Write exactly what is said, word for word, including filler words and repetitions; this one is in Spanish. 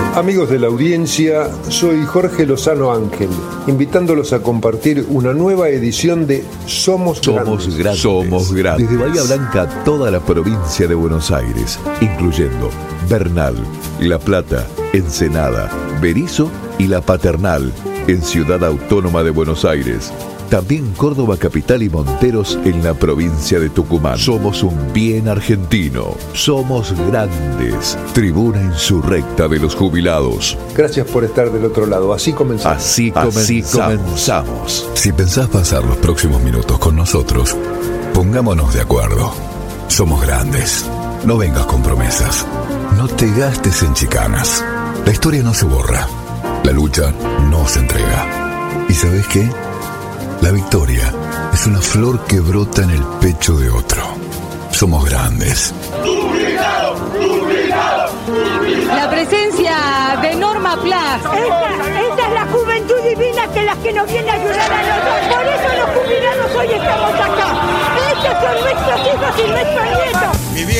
Amigos de la audiencia, soy Jorge Lozano Ángel, invitándolos a compartir una nueva edición de Somos, Somos Grandes. Grandes. Somos Grandes. Desde Bahía Blanca a toda la provincia de Buenos Aires, incluyendo Bernal, La Plata, Ensenada, Berisso y La Paternal, en Ciudad Autónoma de Buenos Aires. También Córdoba Capital y Monteros en la provincia de Tucumán. Somos un bien argentino. Somos Grandes. Tribuna insurrecta de los jubilados. Gracias por estar del otro lado. Así comenzamos. Así comenzamos. Así comenzamos. Si pensás pasar los próximos minutos con nosotros, pongámonos de acuerdo. Somos Grandes. No vengas con promesas. No te gastes en chicanas. La historia no se borra. La lucha no se entrega. ¿Y sabés qué? La victoria es una flor que brota en el pecho de otro. Somos Grandes. La presencia de Norma Plas. Esta, esta es la juventud divina que es la que nos viene a ayudar a nosotros. Por eso los jubilados hoy estamos acá. Estos son nuestros hijos y nuestros nietos.